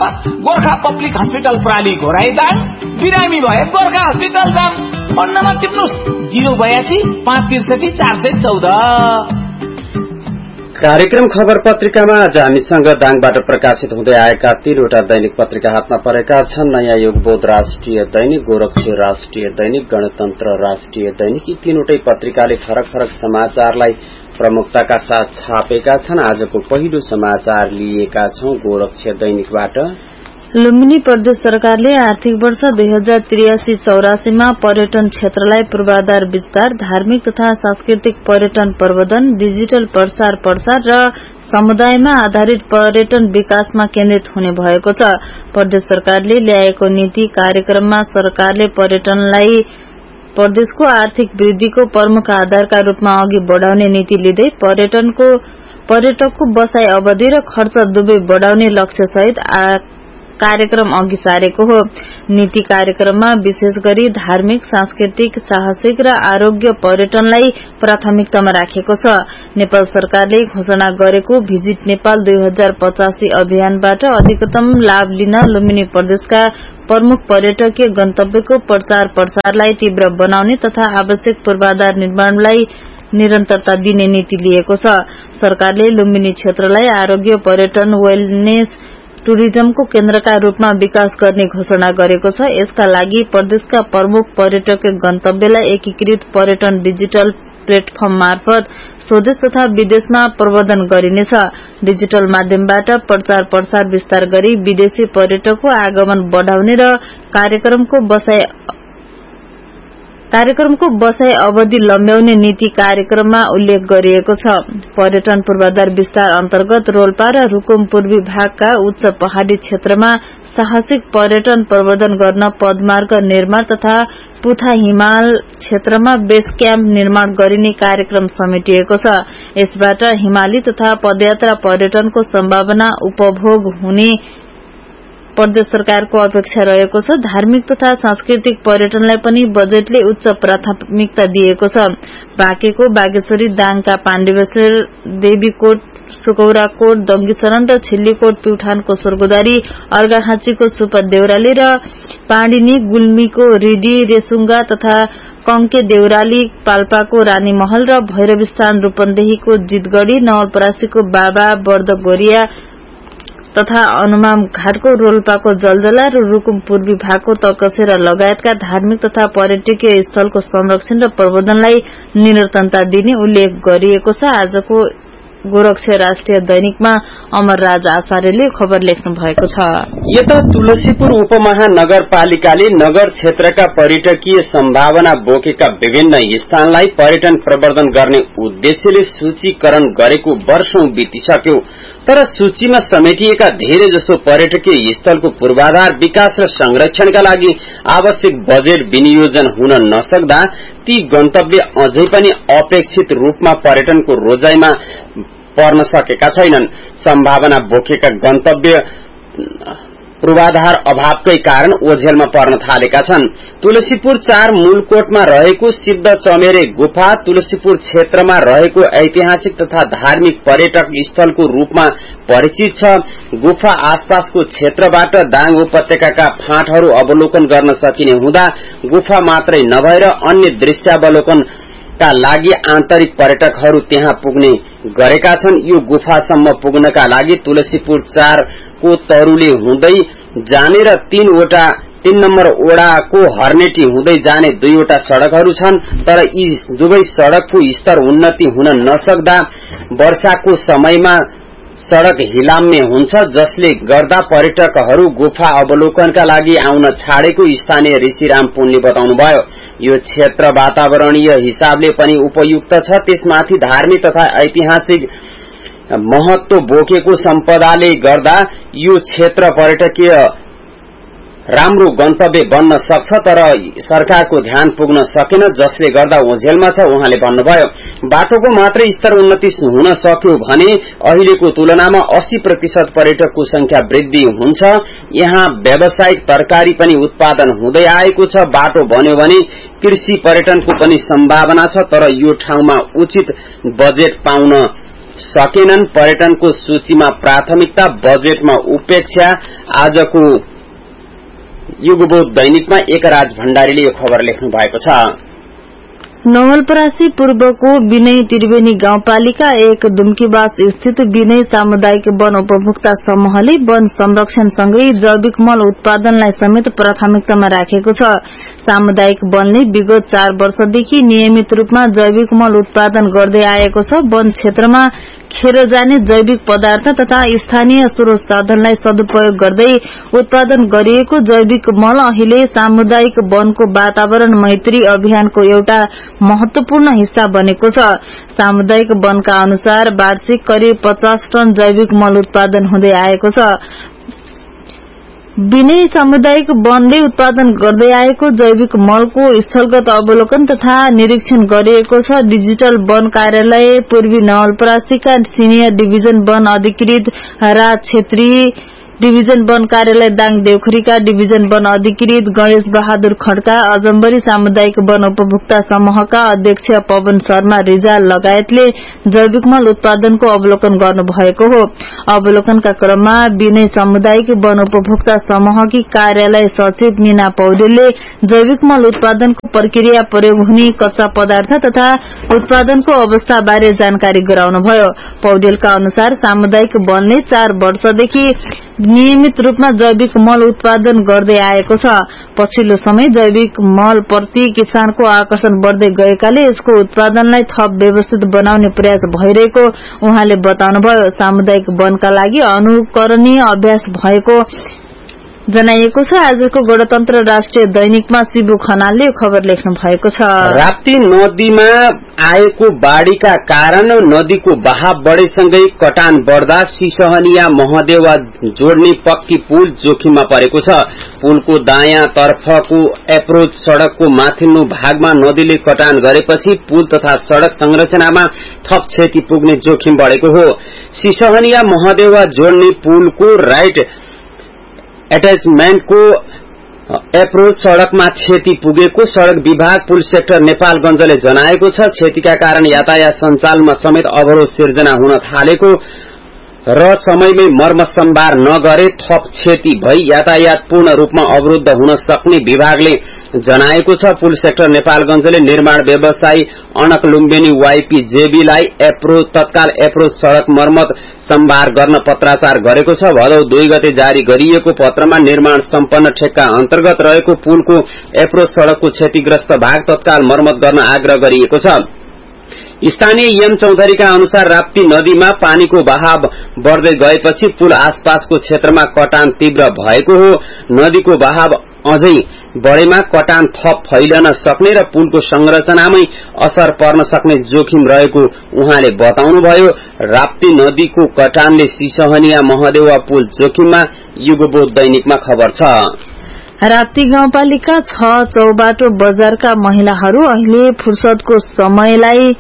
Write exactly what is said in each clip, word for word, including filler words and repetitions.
ठाउँमा Gorkha public hospital प्राली घोराइदाङ, बिरामी भए गोर्खा हस्पिटल जाम। फोन नम्बर टिप्नुहोस् जिरो बयासी पाँच त्रिसठी चार सय चौध। कार्यक्रम खबर पत्रिकामा आज हामीसँग दाङबाट प्रकाशित हुँदै आएका तीनवटा दैनिक पत्रिका हातमा परेका छन्। नयाँ युगबोध राष्ट्रिय दैनिक, गोरक्षा राष्ट्रिय दैनिक, गणतन्त्र राष्ट्रिय दैनिक। यी तीनवटै पत्रिकाले फरक फरक समाचारलाई प्रमुखताका साथ छापेका छन्। आजको पहिलो समाचार लिएका छौं गोरक्षा दैनिकबाट। लुम्बिनी प्रदेश सरकारले आर्थिक वर्ष दुई हजार त्रियासी चौरासीमा पर्यटन क्षेत्रलाई पूर्वाधार विस्तार, धार्मिक तथा सांस्कृतिक पर्यटन प्रवर्धन, डिजिटल प्रसार प्रसार र समुदायमा आधारित पर्यटन विकासमा केन्द्रित हुने भएको छ। प्रदेश सरकारले ल्याएको नीति कार्यक्रममा सरकारले पर्यटनलाई प्रदेशको आर्थिक वृद्धिको प्रमुख आधारका रूपमा अघि बढ़ाउने नीति लिँदै पर्यटनको पर्यटकको बसाई अवधि र खर्च दुवै बढ़ाउने लक्ष्य सहित कार्यक्रम अघि सारेको हो। नीति कार्यक्रममा विशेष गरी धार्मिक, सांस्कृतिक, साहसिक र आरोग्य पर्यटनलाई प्राथमिकतामा राखेको छ। नेपाल सरकारले घोषणा गरेको भिजिट नेपाल दुई हजार पचासी अभियानबाट अधिकतम लाभ लिन लुम्बिनी प्रदेशका प्रमुख पर्यटकीय गन्तव्यको प्रचार प्रसारलाई तीव्र बनाउने तथा आवश्यक पूर्वाधार निर्माणलाई निरन्तरता दिने नीति लिएको छ। सरकारले लुम्बिनी क्षेत्रलाई आरोग्य, पर्यटन, वेलनेस टुरिज्मको केन्द्रका रूपमा विकास गर्ने घोषणा गरेको छ। यसका लागि प्रदेशका प्रमुख पर्यटकीय गन्तव्यलाई एकीकृत पर्यटन डिजिटल प्लेटफर्म मार्फत स्वदेश तथा विदेशमा प्रवर्धन गरिनेछ। डिजिटल माध्यमबाट प्रचार प्रसार विस्तार गरी विदेशी पर्यटकको आगमन बढ़ाउने र कार्यक्रमको बसाई कार्यक्रमको बसाई अवधि लम्ब्याउने नीति कार्यक्रममा उल्लेख गरिएको छ। पर्यटन पूर्वाधार विस्तार अन्तर्गत रोल्पा र रुकुम पूर्वी भागका उच्च पहाड़ी क्षेत्रमा साहसिक पर्यटन प्रवर्धन गर्न पदमार्ग निर्माण तथा पुथा हिमाल क्षेत्रमा बेस क्याम्प निर्माण गरिने कार्यक्रम समेटिएको छ। यसबाट हिमाली तथा पदयात्रा पर्यटनको सम्भावना उपभोग हुने प्रदेश सरकारको अपेक्षा रहेको छ। धार्मिक तथा सांस्कृतिक पर्यटनलाई पनि बजेटले उच्च प्राथमिकता दिएको छ। बाँकेको बागेश्वरी, दाङका पाण्डेश्वर, देवीकोट, सुकौराकोट, दङ्गीशरण र छिल्लीकोट प्युठानको स्वर्गद्वारी, अर्घाखाँचीको सुपथ देउराली र पाण्डिनी, गुल्मीको रिडी, रेसुङ्गा तथा कंके देउराली, पाल्पाको रानी महल र भैरवस्थान रूपन्देहीको जितगढ़ी, नवलपरासीको बाबा बर्दगोरिया तथा अनुमाम घाटको रोल्पाको जलजला र रुकुम पूर्वी भागको तर्कसेरा लगायतका धार्मिक तथा पर्यटकीय स्थलको संरक्षण र प्रवर्धनलाई निरन्तरता दिने उल्लेख गरिएको छ। आजको गोरक्षा राष्ट्रिय दैनिकमा अमर राज आचार्यले खबर लेख्नु भएको छ। यता तुलसीपुर उपमहानगरपालिकाले नगर क्षेत्रका पर्यटकीय सम्भावना बोकेका विभिन्न स्थानलाई पर्यटन प्रवर्धन गर्ने उद्देश्यले सूचीकरण गरेको वर्षौं बितिसक्यो, तर सूचीमा समेटिएका धेरै जसो पर्यटकीय स्थलको पूर्वाधार विकास र संरक्षणका लागि आवश्यक बजेट विनियोजन हुन नसक्दा ती गन्तव्य अझै पनि अपेक्षित रूपमा पर्यटनको रोजाइमा पर्न सकेका छैनन्। सम्भावना बोकेका गन्तव्य पूर्वाधार अभावकै कारण ओझेलमा पर्न थालेका छन्। तुलसीपुर चार मूलकोटमा रहेको सिद्ध चमेरे गुफा तुलसीपुर क्षेत्रमा रहेको ऐतिहासिक तथा धार्मिक पर्यटक स्थलको रूपमा परिचित छ। गुफा आसपासको क्षेत्रबाट दाङ उपत्यकाका फाँटहरू अवलोकन गर्न सकिने हुँदा गुफा मात्रै नभएर अन्य दृश्यावलोकन का लागि आन्तरिक पर्यटकहरू त्यहाँ पुग्ने गरेका छन्। यो गुफासम्म पुग्नका लागि तुलसीपुर चार को तरुले हुँदै जाने र तीनवटा तीन नम्बर ओडाको हर्नेटी हुँदै जाने दुईवटा सड़कहरू छन्, तर यी दुवै सड़कको स्तर उन्नति हुन नसक्दा वर्षाको समयमा सड़क हिलाम्य हुन्छ, जसले गर्दा पर्यटकहरू गुफा अवलोकनका लागि आउन छाडेको स्थानीय ऋषिराम पुनले बताउनुभयो। यो क्षेत्र वातावरणीय हिसाबले पनि उपयुक्त छ, त्यसमाथि धार्मिक तथा ऐतिहासिक महत्व बोकेको सम्पदाले गर्दा यो क्षेत्र पर्यटकीय राम्रो गन्तव्य बन्न सक्छ, तर सरकारको ध्यान पुग्न सकेन, जसले गर्दा ओझेलमा छ उहाँले भन्नुभयो। बाटोको मात्रै स्तर उन्नति हुन सक्यो भने अहिलेको तुलनामा अस्सी प्रतिशत पर्यटकको संख्या वृद्धि हुन्छ। यहाँ व्यावसायिक तरकारी पनि उत्पादन हुँदै आएको छ। बाटो बन्यो भने कृषि पर्यटनको पनि सम्भावना छ, तर यो ठाउँमा उचित बजेट पाउन सकेनन्। पर्यटनको सूचीमा प्राथमिकता, बजेटमा उपेक्षा। आजको युगबोध दैनिकमा एकराज भण्डारीले यो खबर लेख्नु भएको छ। नवलपरासी पूर्वको विनय त्रिवेणी गाउँपालिका एक दुम्कीवास स्थित विनय सामुदायिक वन उपभोक्ता समूहले वन संरक्षणसँगै जैविक मल उत्पादनलाई समेत प्राथमिकतामा राखेको छ। सामुदायिक वनले विगत चार वर्षदेखि नियमित रूपमा जैविक मल उत्पादन गर्दै आएको छ। वन क्षेत्रमा खेर जाने जैविक पदार्थ तथा स्थानीय स्रोत साधनलाई सदुपयोग गर्दै उत्पादन गरिएको जैविक मल अहिले सामुदायिक वनको वातावरण मैत्री अभियानको एउटा महत्वपूर्ण हिस्सा बनेको छ। सामुदायिक वनका अनुसार वार्षिक करिब पचास टन जैविक मल उत्पादन हुँदै आएको छ। विनय सामुदायिक वनले उत्पादन गर्दै आएको जैविक मलको स्थलगत अवलोकन तथा निरीक्षण गरिएको छ। डिजिटल वन कार्यालय पूर्वी नवलपरासीका सिनियर डिभिजन वन अधिकृत राज छेत्री, डिभिजन वन कार्यालय दाङ देउखरीका डिभिजन वन अधिकृत गणेश बहादुर खड्का, अजम्बरी सामुदायिक वन उपभोक्ता समूहका अध्यक्ष पवन शर्मा रिजाल लगायतले जैविक मल उत्पादनको अवलोकन गर्नुभएको हो। अवलोकनका क्रममा विनय सामुदायिक वन उपभोक्ता समूहकी कार्यालय सचिव मीना पौडेलले जैविक मल उत्पादनको प्रक्रिया, प्रयोग हुने कच्चा पदार्थ तथा उत्पादनको अवस्था बारे जानकारी गराउनुभयो। पौडेलका अनुसार सामुदायिक वनले चार वर्षदेखि नियमित रूपमा जैविक मल उत्पादन गर्दै आएको छ। पछिल्लो समय जैविक मल प्रति किसानको आकर्षण बढ्दै गएकाले यसको उत्पादनलाई थप व्यवस्थित बनाउने प्रयास भइरहेको उहाँले बताउनुभयो। सामुदायिक वनका लागि अनुकरणीय अभ्यास भएको जनाइएको छ। आजको गणतन्त्र राष्ट्रिय दैनिकमा शिबु खनालले खबर लेख्नु भएको छ। राप्ती नदीमा आएको बाढ़ीका कारण नदीको बहाव बढेसँगै कटान बढ्दा सिसहनिया महदेवा जोड्ने पक्की पुल जोखिममा परेको छ। पुलको दायाँ तर्फको एप्रोच सड़कको माथिल्लो भागमा नदीले कटान गरेपछि पुल तथा सड़क संरचनामा थप क्षति पुग्ने जोखिम बढेको हो। सिसहनिया महदेवा जोड्ने पुलको राइट एट्याचमेन्टको एप्रोच सड़कमा क्षति पुगेको सड़क विभाग पुल सेक्टर नेपालगंजले जनाएको छ। क्षतिका कारण यातायात सञ्चालनमा समेत अवरोध सिर्जना हुन थालेको र समयमै मर्मत सम्भार नगरे थप क्षति भई यातायात पूर्ण रूपमा अवरुद्ध हुन सक्ने विभागले जनाएको छ। पुल सेक्टर नेपालगंजले निर्माण व्यवसायी अनक लुम्बिनी वाईपी जेबीलाई एप्रोच तत्काल एप्रोच सड़क मर्मत सम्भार गर्न पत्राचार गरेको छ। भदौ दुई गते जारी गरिएको पत्रमा निर्माण सम्पन्न ठेक्का अन्तर्गत रहेको पुलको एप्रोच सड़कको क्षतिग्रस्त भाग तत्काल मर्मत गर्न आग्रह गरिएको छ। स्थानीय एम चौधरीका अनुसार राप्ती नदीमा पानीको बहाव बढ्दै गएपछि पुल आसपासको क्षेत्रमा कटान तीव्र भएको हो। नदीको बहाव अझै बढेमा कटान थप फैलन सक्ने र पुलको संरचनामै असर पर्न सक्ने जोखिम रहेको उहाँले बताउनुभयो। राप्ती नदीको कटानले सिसहनिया महदेवा पुल जोखिममा युगबोध दैनिकमा खबर छ। राप्ती गाउँपालिका छ चौबाटो बजारका महिलाहरू अहिले फुर्सदको समयलाई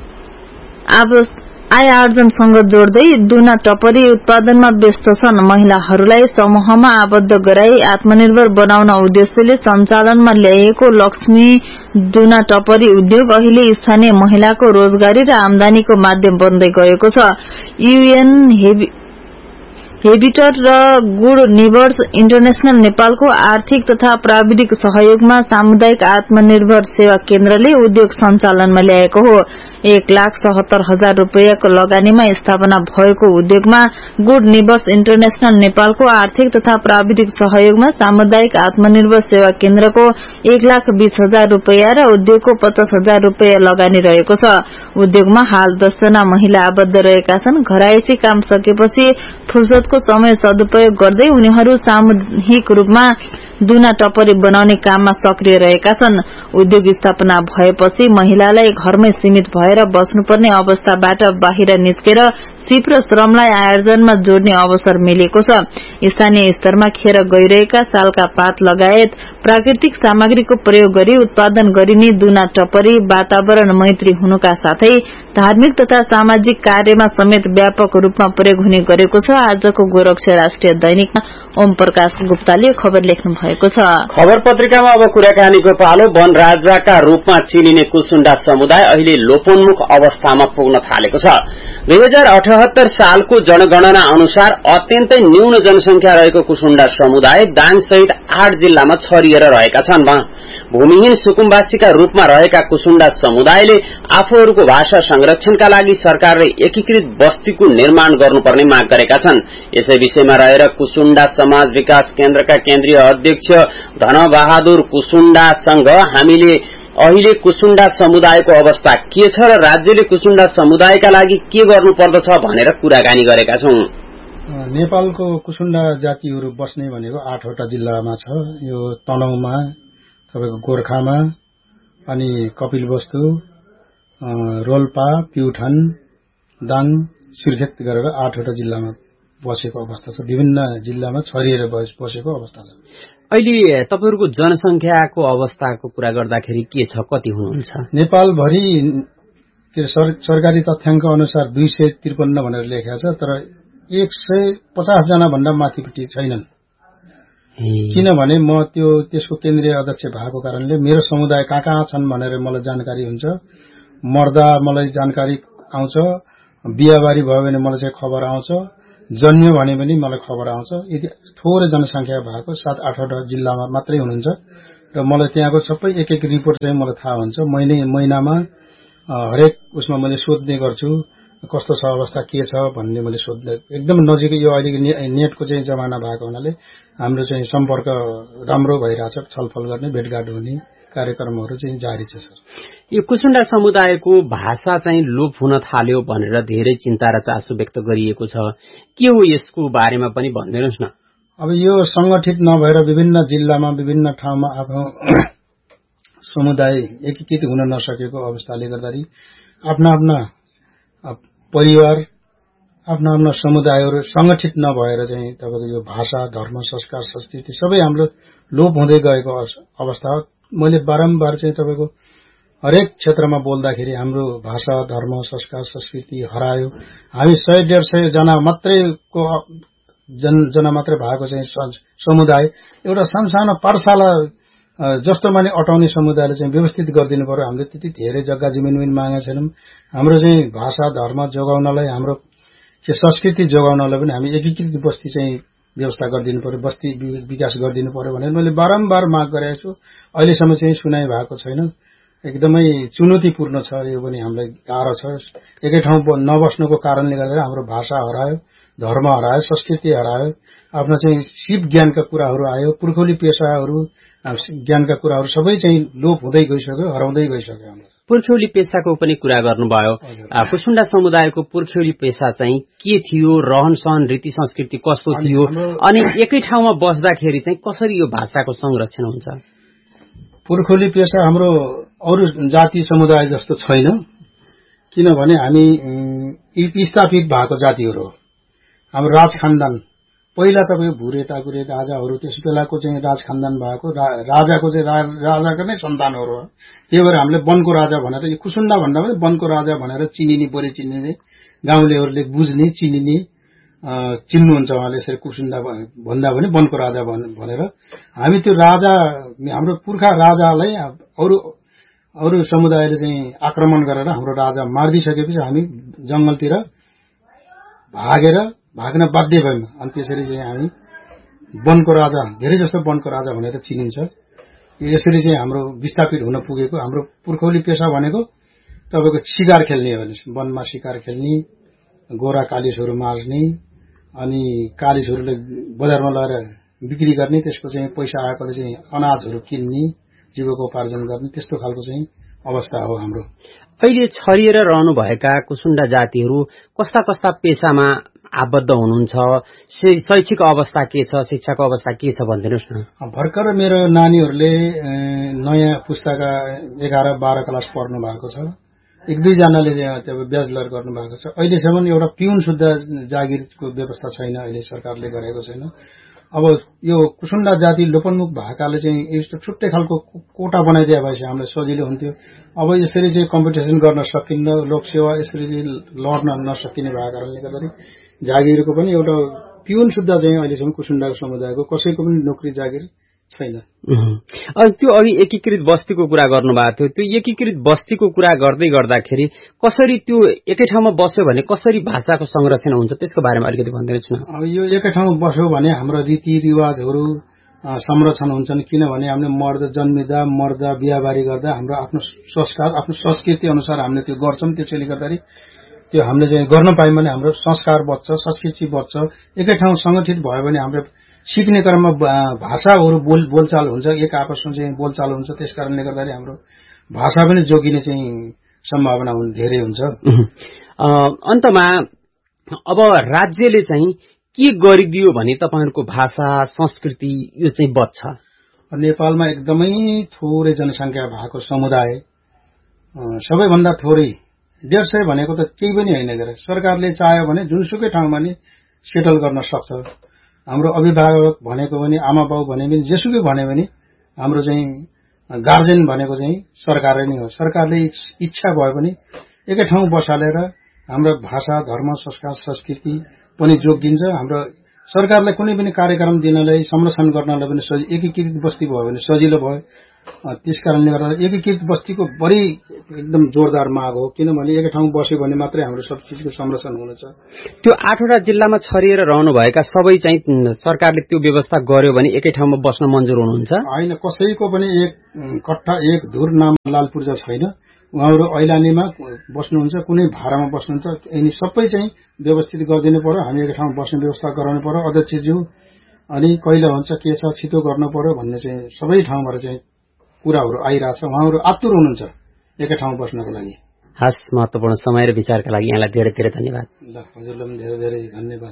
आय आर्जनसँग जोड्दै दुना टपरी उत्पादनमा व्यस्त छन्। महिलाहरूलाई समूहमा आबद्ध गराई आत्मनिर्भर बनाउन उद्देश्यले सञ्चालनमा ल्याइएको लक्ष्मी दुना टपरी उद्योग अहिले स्थानीय महिलाको रोजगारी र आमदानीको माध्यम बन्दै गएको छ। यूएन हेभी हेबिटर र गुड निबर्स इन्टरनेशनल नेपालको आर्थिक तथा प्राविधिक सहयोगमा सामुदायिक आत्मनिर्भर सेवा केन्द्रले उद्योग सञ्चालनमा ल्याएको हो। एक लाख सतहत्तर हजार रूपियाँको लगानीमा स्थापना भएको उद्योगमा गुड निबर्स इन्टरनेशनल नेपालको आर्थिक तथा प्राविधिक सहयोगमा सामुदायिक आत्मनिर्भर सेवा केन्द्रको एक लाख बीस हजार रूपियाँ र उद्योगको पचास हजार रूपियाँ लगानी रहेको छ। उद्योगमा हाल दसजना महिला आबद्ध रहेका छन्। घरायसी काम सकेपछि फुर्सदको समय सदुपयोग गर्दै उनीहरू सामूहिक रूपमा दुना टपरी बनाउने काममा सक्रिय रहेका छन्। उद्योग स्थापना भएपछि महिलालाई घरमै सीमित भएर बस्नुपर्ने अवस्थाबाट बाहिर निस्केर सिप र श्रमलाई आयोजनमा जोड्ने अवसर मिलेको छ। स्थानीय स्तरमा खेर गइरहेका सालका पात लगायत प्राकृतिक सामग्रीको प्रयोग गरी उत्पादन गरिने दुना टपरी वातावरण मैत्री हुनुका साथै धार्मिक तथा सामाजिक कार्यमा समेत व्यापक रूपमा प्रयोग हुने गरेको छ। आजको गोरक्षा राष्ट्रिय दैनिकमा ओम प्रकाश गुप्ताले खबर लेख्नु भएको छ। खबर पत्रिकामा अब कुराकानीको पालो। वन राजाका रूपमा चिनिने कुसुण्डा समुदाय अहिले लोपोन्मुख अवस्थामा पुग्न थालेको छ। दुई हजार अठहत्तर सालको जनगणना अनुसार अत्यन्तै न्यून जनसंख्या रहेको कुसुण्डा समुदाय दाङ सहित आठ जिल्लामा छरिएर रहेका छन्। भूमिहीन सुकुम्बासीका रूपमा रहेका कुसुण्डा समुदायले आफूहरूको भाषा संरक्षणका लागि सरकारले एकीकृत बस्तीको निर्माण गर्नुपर्ने माग गरेका छन्। यसै विषयमा रहेर कुसुण्डा समाज विकास केन्द्रका केन्द्रीय अध्यक्ष धनबहादुर कुसुण्डासँग हामीले अहिले कुसुण्डा समुदायको अवस्था के छ र राज्यले कुसुण्डा समुदायका लागि के गर्नुपर्दछ भनेर कुराकानी गरेका छौं। नेपालको कुसुण्डा जातिहरू बस्ने भनेको आठवटा जिल्लामा छ। यो तनहुँमा, तपाईको गोर्खामा, अनि कपिलवस्तु, रोल्पा, प्युठान, दाङ, सुर्खेत गरेर आठवटा जिल्लामा बसेको अवस्था छ। विभिन्न जिल्लामा छरिएर बसेको अवस्था छ। अहिले तपाईहरुको जनसंख्याको अवस्थाको कुरा गर्दाखेरि के छ, कति हुनुहुन्छ? नेपालभरि सरकारी तथ्याङ्क अनुसार दुई सय त्रिपन्न भनेर लेखेको छ, तर एक सय पचास जना भन्दा माथिपट्टि छैनन्। किनभने म त्यो त्यसको केन्द्रीय अध्यक्ष भएको कारणले मेरो समुदाय कहाँ कहाँ छन् भनेर मलाई जानकारी हुन्छ। मर्दा मलाई जानकारी आउँछ, बिहाबारी भयो भने मलाई चाहिँ खबर आउँछ, जन्यो भने पनि मलाई खबर आउँछ। यदि थोरै जनसंख्या भएको सात आठवटा जिल्लामा मात्रै हुनुहुन्छ र मलाई त्यहाँको सबै एक एक रिपोर्ट चाहिँ मलाई थाहा हुन्छ। महिने महिनामा हरेक उसमा मैले सोध्ने गर्छु कस्तो छ अवस्था के छ भन्ने मैले सोध्दै एकदम नजिकै। यो अहिले नेटको चाहिँ जमाना भएको हुनाले हाम्रो चाहिँ सम्पर्क राम्रो भइरहेछ, छलफल गर्ने, भेटघाट हुने कार्यक्रमहरू चाहिँ जारी छ सर। यो कुसुण्डा समुदायको भाषा चाहिँ लोप हुन थाल्यो भनेर धेरै चिन्ता र चासो व्यक्त गरिएको छ। के हो यसको बारेमा पनि भनिदिनुस् न। अब यो संगठित नभएर विभिन्न जिल्लामा विभिन्न ठाउँमा आफ्नो समुदाय एकीकृत हुन नसकेको अवस्थाले गर्दाखेरि आफ्ना आफ्ना परिवार, आफ्ना आफ्ना समुदायहरू संगठित नभएर चाहिँ तपाईको यो भाषा, धर्म, संस्कार, संस्कृति सबै हाम्रो लोप हुँदै गएको अवस्था हो। मैले बारम्बार चाहिँ तपाईको हरेक क्षेत्रमा बोल्दाखेरि हाम्रो भाषा, धर्म, संस्कार, संस्कृति हरायो। हामी सय डेढ सय जना मात्रैको जन जना मात्रै भएको चाहिँ समुदाय एउटा सानसानो पाठशाला जस्तो माने अटाउने समुदायले चाहिँ व्यवस्थित गरिदिनु पर्यो। हामीले त्यति धेरै जग्गा जमिन पनि मागेका छैनौं। हाम्रो चाहिँ भाषा, धर्म जोगाउनलाई, हाम्रो संस्कृति जोगाउनलाई पनि हामी एकीकृत बस्ती चाहिँ व्यवस्था गरिदिनु पर्यो, बस्ती विकास गरिदिनु पर्यो भनेर मैले बारम्बार माग गरेको छु। अहिलेसम्म चाहिँ सुनाइ भएको छैन। एकदमै चुनौतीपूर्ण छ यो पनि हामीलाई गाह्रो छ। एकै ठाउँ नबस्नुको कारणले गर्दा हाम्रो भाषा हरायो, धर्म हरायो, संस्कृति हरायो, आफ्नो चाहिँ सिप ज्ञानका कुराहरू आयो, पुर्खौली पेशाहरू ज्ञानका कुराहरू सबै चाहिँ लोप हुँदै गइसक्यो, हराउँदै गइसक्यो। हाम्रो पुर्ख्यौली पेशाको पनि कुरा गर्नुभयो। कुसुण्डा समुदायको पुर्ख्यौली पेशा चाहिँ के थियो, रहन सहन, रीति संस्कृति कस्तो थियो, अनि एकै ठाउँमा बस्दाखेरि चाहिँ कसरी यो भाषाको संरक्षण हुन्छ? पुर्खौली पेशा हाम्रो अरू जाति समुदाय जस्तो छैन, किनभने हामी स्थापित भएको जातिहरू हो। हाम्रो राज खानदान पहिला तपाईको भुरे टाकुरे राजाहरू त्यस बेलाको चाहिँ राज खानदान भएको राजाको चाहिँ राजाको नै सन्तानहरू हो। त्यही भएर हामीले वनको राजा भनेर यो कुसुण्डा भन्दा पनि वनको राजा भनेर चिनिने, बढी चिनिने, गाउँलेहरूले बुझ्ने, चिनिने, चिन्नुहुन्छ उहाँले यसरी कुसुण्डा भन्दा पनि वनको राजा भनेर। हामी त्यो राजा, हाम्रो पुर्खा राजालाई अरू अरू समुदायले चाहिँ आक्रमण गरेर हाम्रो राजा मारिदिसकेपछि हामी जंगलतिर भागेर भाग्न बाध्य भयौं। अनि त्यसरी चाहिँ हामी वनको राजा, धेरै जस्तो वनको राजा भनेर चिनिन्छ। यसरी चाहिँ हाम्रो विस्थापित हुन पुगेको हाम्रो पुर्खौली पेशा भनेको तपाईको शिकार खेल्ने हो। वनमा शिकार खेल्ने, गोरा कालिसहरू मार्ने, अनि कालिसहरूले बजारमा लगेर बिक्री गर्ने, त्यसको चाहिँ पैसा आएकोले चाहिँ अनाजहरू किन्ने, जीविकोपार्जन गर्ने, त्यस्तो खालको चाहिँ अवस्था हो हाम्रो। अहिले छरिएर रहनुभएका कुसुण्डा जातिहरू कस्ता कस्ता पेशामा आबद्ध हुनुहुन्छ? शैक्षिक अवस्था के छ, शिक्षाको अवस्था के छ भनिदिनुस् न। भर्खर मेरो नानीहरूले नयाँ पुस्ताका एघार बाह्र क्लास पढ्नु भएको छ। एक दुईजनाले त्यो ब्याचलर गर्नु भएको छ। अहिलेसम्म एउटा पिउन शुद्ध जागिरको व्यवस्था छैन, अहिले सरकारले गरेको छैन। अब यो कुसुण्डा जाति लोपन्मुख भएकाले चाहिँ यस्तो छुट्टै खालको कोटा बनाइदिए भएपछि हामीलाई सजिलो हुन्थ्यो। अब यसरी चाहिँ कम्पिटिसन गर्न सकिन्न, लोकसेवा यसरी लड्न नसकिने भएको कारणले गर्दाखेरि जागिरको पनि एउटा पिउन शुद्ध चाहिँ अहिलेसम्म कुसुण्डाको समुदायको कसैको पनि नोकरी जागिर छैन। त्यो अघि एकीकृत बस्तीको कुरा गर्नुभएको थियो, त्यो एकीकृत बस्तीको कुरा गर्दै गर्दाखेरि कसरी त्यो एकै ठाउँमा बस्यो भने कसरी भाषाको संरक्षण हुन्छ त्यसको बारेमा अलिकति भनिदिनुहोस् न। अब यो एकै ठाउँमा बस्यो भने हाम्रो रीतिरिवाजहरू संरक्षण हुन्छन्, किनभने हामीले मर्द जन्मिँदा मर्दा बिहाबारी गर्दा हाम्रो आफ्नो संस्कार आफ्नो संस्कृति अनुसार हामीले त्यो गर्छौँ। त्यसैले गर्दाखेरि त्यो हामीले चाहिँ गर्न पायौँ भने हाम्रो संस्कार बच्छ, संस्कृति बच्छ। एकै ठाउँ संगठित भयो भने हाम्रो सिक्ने क्रममा भाषाहरू बोल बोलचाल हुन्छ, एक आपसमा चाहिँ बोलचाल हुन्छ। त्यस कारणले गर्दाखेरि हाम्रो भाषा पनि जोगिने चाहिँ सम्भावना धेरै हुन्छ। अन्तमा अब राज्यले चाहिँ के गरिदियो भने तपाईहरुको भाषा संस्कृति यो चाहिँ बच्छ? नेपालमा एकदमै थोरै जनसंख्या भएको समुदाय, सबैभन्दा थोरै डेढ़ सय भनेको त केही पनि होइन गरे। सरकारले चाह्यो भने जुनसुकै ठाउँमा नि सेटल गर्न सक्छ। हाम्रो अभिभावक भनेको पनि आमा बाउ भने पनि जेसुकै भने पनि हाम्रो चाहिँ गार्जियन भनेको चाहिँ सरकारै नै हो। सरकारले इच्छा भयो भने एकै ठाउँ बसालेर हाम्रो भाषा धर्म संस्कार संस्कृति पनि जोगिन्छ। हाम्रो सरकारलाई कुनै पनि कार्यक्रम दिनलाई संरक्षण गर्नलाई पनि एकीकृत बस्ती भयो भने सजिलो भयो। त्यसकारणले गर्दा एकीकृत बस्तीको बढी एकदम जोरदार माग हो, किनभने एकै ठाउँ बस्यो भने मात्रै हाम्रो सब चिजको संरक्षण हुनेछ। त्यो आठवटा जिल्लामा छरिएर रहनुभएका सबै चाहिँ सरकारले त्यो व्यवस्था गर्यो भने एकै ठाउँमा बस्न मन्जुर हुनुहुन्छ? होइन, कसैको पनि एक कट्ठा एक धुर नाम लाल पूर्जा छैन। उहाँहरू ऐलानीमा बस्नुहुन्छ, कुनै भाडामा बस्नुहुन्छ, यिनी सबै चाहिँ व्यवस्थित गरिदिनु पर्यो। हामी एकै ठाउँमा बस्ने व्यवस्था गराउनु पर्यो अध्यक्षज्यू। अनि कहिले हुन्छ के छ छिटो गर्न पर्यो भन्ने चाहिँ सबै ठाउँबाट चाहिँ कुराहरू आइरहेछ। उहाँहरू आतुर हुनुहुन्छ एकै ठाउँमा बस्नको लागि। हस्, महत्वपूर्ण समय र विचारका लागि यहाँलाई धेरै धेरै धन्यवाद। ल, हजुरलाई पनि धेरै धेरै धन्यवाद।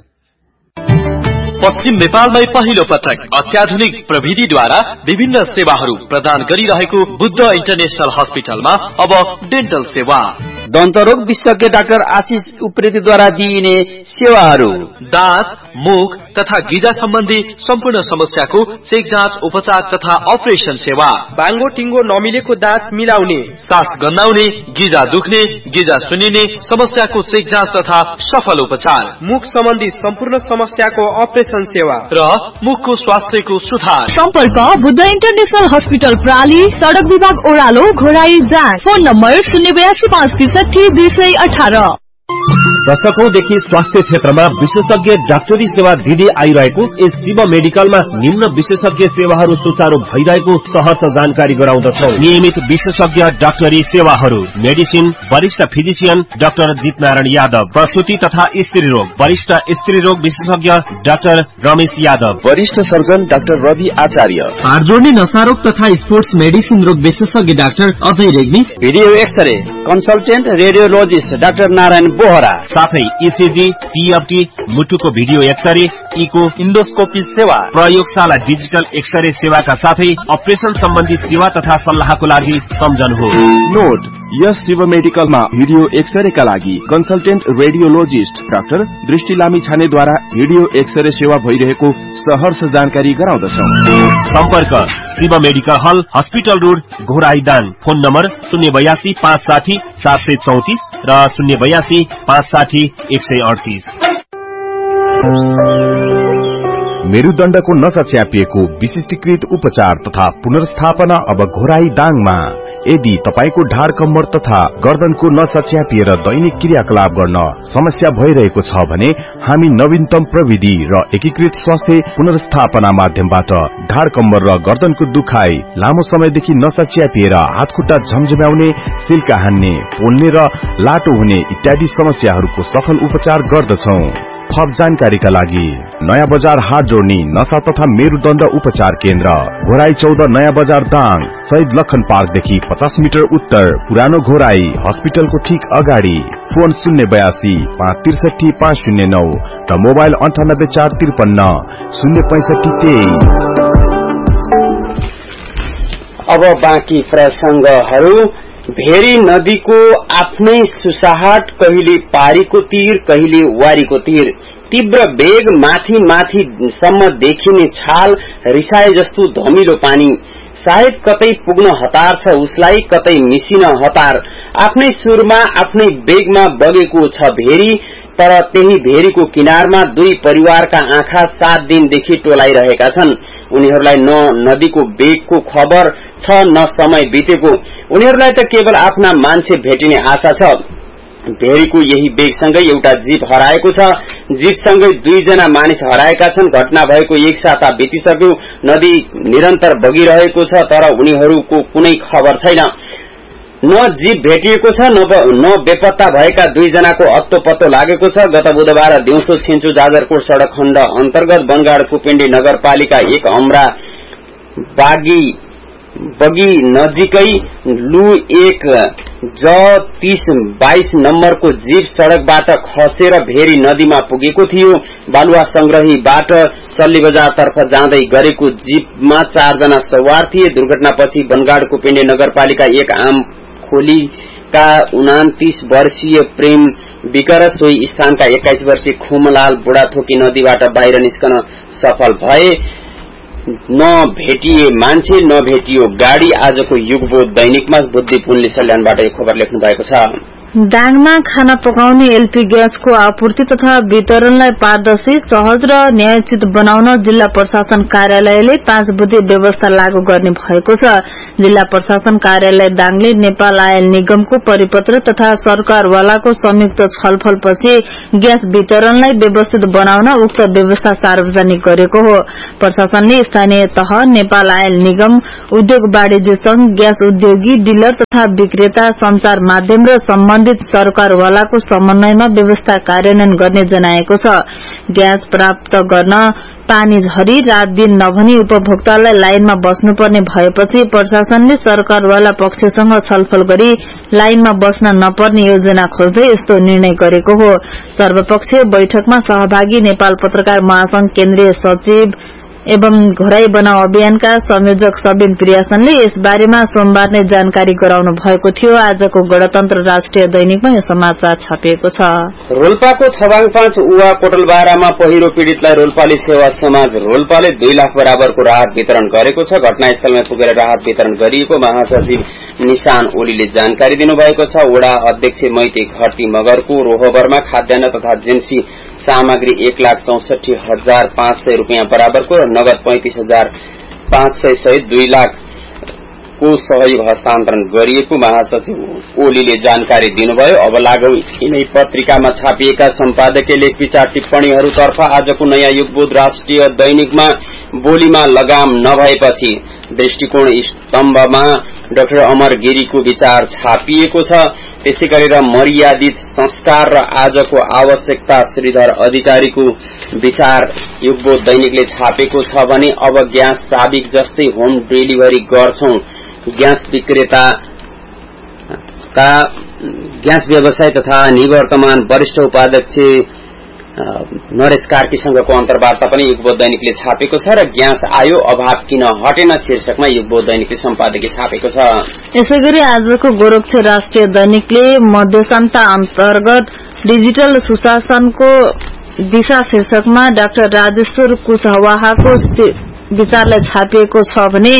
पश्चिम नेपालमै पहिलो पटक अत्याधुनिक प्रविधिद्वारा विभिन्न सेवाहरू प्रदान गरिरहेको बुद्ध इन्टरनेशनल हस्पिटलमा अब डेन्टल सेवा। दन्तरोग विशेषज्ञ डाक्टर आशिष उप्रेतीद्वारा दिइने सेवाहरू दाँत, मुख तथा गिजा सम्बन्धी सम्पूर्ण समस्याको चेक जाँच उपचार तथा अपरेसन सेवा। बाङ्गो टिङ्गो नमिलेको दाँत मिलाउने, सास गन्नाउने, गिजा दुख्ने, गिजा सुनिने समस्याको चेक जाँच तथा सफल उपचार। मुख सम्बन्धी सम्पूर्ण समस्याको अपरेसन सेवा र मुखको स्वास्थ्यको सुधार। सम्पर्क बुद्ध इन्टरनेशनल हस्पिटल प्राली, सड़क विभाग ओह्रालो, घोराई जाँच। फोन नम्बर शून्य बयासी पाँच त्रिसठी दुई सय अठार। दशकौंदेखि स्वास्थ्य क्षेत्रमा विशेषज्ञ डाक्टरी सेवा दिँदै आइरहेको यस शिव मेडिकलमा निम्न विशेषज्ञ सेवाहरू सुचारू भइरहेको सहर्ष जानकारी गराउँदछौ। नियमित विशेषज्ञ डाक्टरी सेवाहरू: मेडिसिन, वरिष्ठ फिजिशियन डाक्टर जितनारायण यादव, प्रसूति तथा स्त्री रोग वरिष्ठ स्त्री रोग विशेषज्ञ डाक्टर रमेश यादव, वरिष्ठ सर्जन डाक्टर रवि आचार्य, हाड जोड्ने नसारोग तथा स्पोर्ट्स मेडिसिन रोग विशेषज्ञ doctor Ajay Regmi, video x-ray consultant radiologist doctor Narayan Bohra, साथै ईसीजी, पीएफटी, मुटुको भिडियो एक्सरे, इको, इन्डोस्कोपी सेवा, प्रयोगशाला डिजिटल एक्सरे सेवाका साथै अपरेसन सम्बन्धी सेवा तथा सल्लाहको लागि सम्झनुहोस्। नोट: यस शिव मेडिकलमा भिडियो एक्सरेका लागि कन्सल्टेन्ट रेडियोलोजिस्ट डाक्टर दृष्टि लामी छानेद्वारा भिडियो एक्सरे सेवा भइरहेको सहर्ष जानकारी गराउँदछौं। सम्पर्क: शिव मेडिकल हल, हस्पिटल रोड, घोराईदाङ। फोन नम्बर शून्य बयासी पाँच साठी सात सय चौतिस र शून्य बयासी पाँच साठी एक सय अडतिस। मेरुदण्डको नसा च्यापिएको विशिष्टीकृत उपचार तथा पुनर्स्थापना अब घोराईदाङमा। यदि तपाईको ढाड कम्मर तथा गर्दनको नसा च्यापिएर दैनिक क्रियाकलाप गर्न समस्या भइरहेको छ भने हामी नवीनतम प्रविधि र एकीकृत स्वास्थ्य पुनर्स्थापना माध्यमबाट ढाड कम्मर र गर्दनको दुखाइ, लामो समयदेखि नसा च्यापिएर हातखुट्टा झमझम्याउने, सिल्का हान्ने, पोल्ने र लाटो हुने इत्यादि समस्याहरूको सफल उपचार गर्दछौं। थप जानकारीका लागि नयाँ बजार हाट जोड्ने नशा तथा मेरुदण्ड उपचार केन्द्र, घोराई चौध नयाँ बजार दाङ, शहीद लखन पार्कदेखि पचास मिटर उत्तर, पुरानो घोराई हस्पिटलको ठीक अगाडि। फोन शून्य बयासी पाँच त्रिसठी पाँच शून्य नौ र मोबाइल अन्ठानब्बे चार त्रिपन्न शून्य पैंसठी तेइस। अब बाँकी प्रसंगहरू। भेरी नदीको आफ्नै सुसाहट, कहिले पारीको तीर कहिले वारीको तीर, तीव्र वेग, माथि माथिसम्म देखिने छाल, रिसाए जस्तो धमिलो पानी, सायद कतै पुग्न हतार छ उसलाई, कतै मिसिन हतार, आफ्नै सुरमा आफ्नै वेगमा बगेको छ भेरी। तर त्यही भेरीको किनारमा दुई परिवारका आँखा सात दिनदेखि टोलाइरहेका छन्। उनीहरूलाई न नदीको वेगको खबर छ न समय बितेको। उनीहरूलाई त केवल आफ्ना मान्छे भेटिने आशा छ। भेरीको यही वेगसँगै एउटा जीप हराएको छ। जीपसँगै दुईजना मानिस हराएका छन्। घटना भएको एक साता बितिसक्यो। नदी निरन्तर बगिरहेको छ तर उनीहरूको कुनै खबर छैन। न जीप भेटिएको छ न बेपत्ता भएका दुईजनाको अत्तो पत्तो लागेको छ। गत बुधबार दिउँसो छिन्चु जाजरकोट सड़क खण्ड अन्तर्गत बनगाड कुपिण्डी नगरपालिका एक अमरा बागी बगी नजिकै लु एक ज तीस बाइस नम्बरको जीप सड़कबाट खसेर भेरी नदीमा पुगेको थियो। बालुवा संग्रहीबाट सल्ली बजारतर्फ जाँदै गरेको जीपमा चारजना सवार थिए। दुर्घटनापछि बनगाड कुपिण्डी नगरपालिका एक आम खोलीका उनातीस वर्षीय प्रेम विकर सोही स्थानका एक्काइस वर्षीय खुमलाल बुढाथोकी नदीबाट बाहिर निस्कन सफल भए। न भेटिए मान्छे न भेटियो गाड़ी। आजको युगबोध दैनिकमा बुद्धि पुनले सल्यानबाट यो खबर लेख्नु भएको छ। दाङमा खाना पकाउने एलपी ग्यासको आपूर्ति तथा वितरणलाई पारदर्शी, सहज र न्यायोचित बनाउन जिल्ला प्रशासन कार्यालयले पाँच बुँदे व्यवस्था लागू गर्ने भएको छ। जिल्ला प्रशासन कार्यालय दाङले नेपाल आयल निगमको परिपत्र तथा सरकारवालाको संयुक्त छलफलपछि ग्यास वितरणलाई व्यवस्थित बनाउन उक्त व्यवस्था सार्वजनिक गरेको हो। प्रशासनले स्थानीय तह, नेपाल आयल निगम, उद्योग वाणिज्य संघ, ग्यास उद्योगी, डिलर तथा विक्रेता, संचार माध्यम र सम्बन्धित सरकारवालाको समन्वयमा व्यवस्था कार्यान्वयन गर्ने जनाएको छ। ग्यास प्राप्त गर्न पानी झरी रात दिन नभनी उपभोक्तालाई लाइनमा बस्नुपर्ने भएपछि प्रशासनले सरकारवाला पक्षसँग छलफल गरी लाइनमा बस्न नपर्ने योजना खोज्दै यस्तो निर्णय गरेको हो। सर्वपक्षीय बैठकमा सहभागी नेपाल पत्रकार महासंघ केन्द्रीय सचिव एवं घोराई बनाऊ अभियानका संयोजक सबिन प्रियासनले यस बारेमा सोमबार नै जानकारी गराउनु भएको थियो। आजको गणतन्त्र राष्ट्रिय दैनिकमा यो समाचार छापिएको छ। रोल्पाको छबाङ पाँच उवा कोटलबारामा पहिरो पीड़ितलाई रोल्पाली सेवा समाज रोल्पाले दुई लाख बराबरको राहत वितरण गरेको छ। घटनास्थलमा पुगेर राहत वितरण गरिएको महासचिव निशान ओलीले जानकारी दिनुभएको छ। वडा अध्यक्ष मैती घरती मगरको रोहबरमा खाद्यान्न तथा जेन्सी सामग्री एक लाख चौसठी हजार पाँच सय रूपियाँ बराबरको र नगद पैंतीस हजार पाँच सय सहित दुई लाख को सहयोग हस्तान्तरण गरिएको महासचिव ओलीले जानकारी दिनुभयो। अब लागौ यिनै पत्रिकामा छापिएका सम्पादकीय लेख विचार टिप्पणीहरूतर्फ। आजको नयाँ युगबोध राष्ट्रिय दैनिकमा बोलीमा लगाम नभएपछि दृष्टिकोण स्तम्भमा डाक्टर अमर गिरीको विचार छापिएको छ। त्यसै गरेर मर्यादित संस्कार र आजको आवश्यकता श्रीधर अधिकारीको विचार युगबोध दैनिकले छापेको छ भने अब ग्यास चाबिक जस्तै होम डेलिभरी गर्छौं। ग्यास विक्रेता का ग्यास व्यवसाय तथा निवर्तमान वरिष्ठ उपाध्यक्ष नरेश कार्कीसँगको अन्तर्वार्ता पनि युगबोध दैनिकले छापेको छ र ग्यास आयो अभाव किन हटेन शीर्षकमा युगबोध दैनिकले सम्पादकीय छापेको छ। यसैगरी आजको गोरक्ष राष्ट्रिय दैनिकले मध्यस्थता अन्तर्गत डिजिटल सुशासनको दिशा शीर्षकमा डाक्टर राजेश्वर कुशवाहाको विचारलाई छापिएको छ भने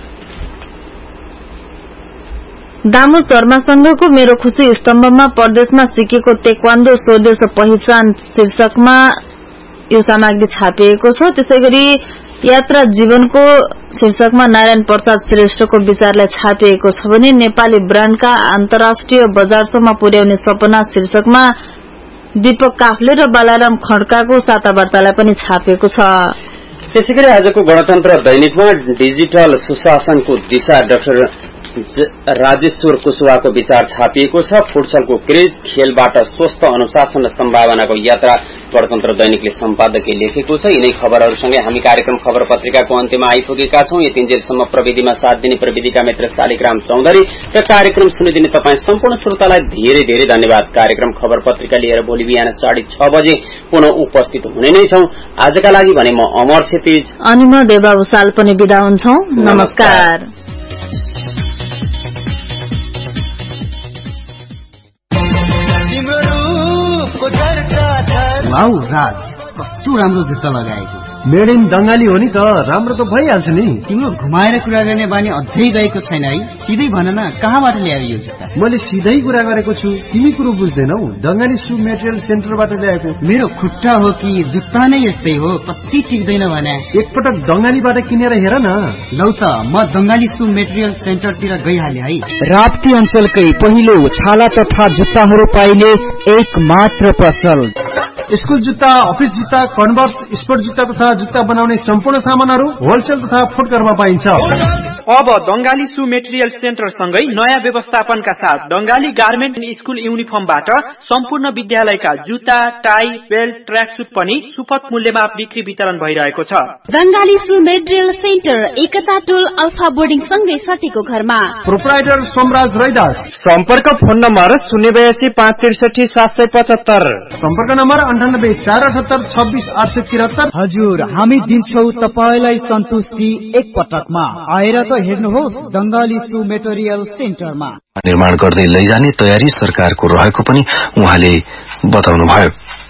दामु शर्मा संघको मेरो खुशी स्तम्भमा प्रदेशमा सिकेको तेक्वान्डो स्वदेश पहिचान शीर्षकमा यो सामग्री छापिएको छ। त्यसैगरी यात्रा जीवनको शीर्षकमा नारायण प्रसाद श्रेष्ठको विचारलाई छापिएको छ भने नेपाली ब्रान्डका अन्तर्राष्ट्रिय बजारसम्म पुर्याउने सपना शीर्षकमा दीपक काफ्ले र बालाराम खड्काको सातावार्तालाई पनि छापिएको छ। त्यसैगरी आजको गणतन्त्र दैनिकमा डिजिटल सुशासनको दिशा डाक्टर राजेश्वर कुशवाहाको विचार छापिएको छ। फुटसलको क्रेज, खेलबाट स्वस्थ अनुशासन र सम्भावनाको यात्रा गणतन्त्र दैनिकले सम्पादकीय लेखेको छ। यिनै खबरहरूसँगै हामी कार्यक्रम खबर पत्रिकाको अन्त्यमा आइपुगेका छौं। यतिन्जेलसम्म प्रविधिमा साथ दिने प्रविधिका मित्र शालिग्राम चौधरी र कार्यक्रम सुनिदिने तपाईँ सम्पूर्ण श्रोतालाई धेरै धेरै धन्यवाद। कार्यक्रम खबर पत्रिका लिएर भोलि बिहान साढे छ बजे पुनः उपस्थित हुने नै छौं। आजका लागि भने म अमर क्षितिज अनि म देवा भूषाल पनि बिदा हुन्छौं। नमस्कार। वाउ राज, कस्तो राम्रो जुत्ता लगाएको। मेड इन दंगाली हो नि त, राम्रो त भइहाल्छ नि। तिम्रो घुमाएर कुरा गर्ने बानी अझै गएको छैन है? सिधै भन न, कहाँबाट ल्यायो यो जुत्ता? मैले सिधै कुरा गरेको छु, तिमी कुरो बुझ्दैनौ। दंगाली सु मेटेरियल सेन्टरबाट ल्याएको। मेरो खुट्टा हो कि जुत्ता नै यस्तै हो, कति टिक्दैन भने। एकपटक दंगालीबाट किनेर हेर न। लौ त, म दंगाली सु मेटेरियल सेन्टरतिर गइहाले है। राप्ती अञ्चलकै पहिलो छाला तथा जुत्ताहरू पाइने एक मात्र पसल। स्कुल जुत्ता, अफिस जुत्ता, कन्भर्स, स्पोर्ट जुत्ता तथा जुत्ता बनाउने सम्पूर्ण सामानहरू होलसेल तथा फुटकरमा पाइन्छ। अब दंगाली सु मेटेरियल सेन्टर सँगै नयाँ व्यवस्थापनका साथ दंगाली गार्मेन्ट एन्ड स्कुल युनिफर्मबाट सम्पूर्ण विद्यालयका जुत्ता, टाई, बेल्ट, ट्र्याकसुट पनि सुपथ मूल्यमा बिक्री वितरण भइरहेको छ। दंगाली सु मेटेरियल सेन्टर एकता टोल अल्फा बोर्डिङ सँगै सटेको घरमा। प्रोप्राइटर सोमराज रैदास। सम्पर्क फोन नम्बर शून्य बयासी पाँच त्रिसठी सात सय पचहत्तर। सम्पर्क नम्बर अन्ठानब्बे चार अठहत्तर छब्बिस आठ सय त्रिहत्तर। हजुर, हामी दिन्छौ तपाईलाई सन्तुष्टि एक पटकमा। आएर त हेर्नुहोस् दंगाली सु मेटेरियल सेन्टरमा। निर्माण गर्दै लैजाने तयारी सरकारको रहेको पनि उहाँले बताउनुभयो।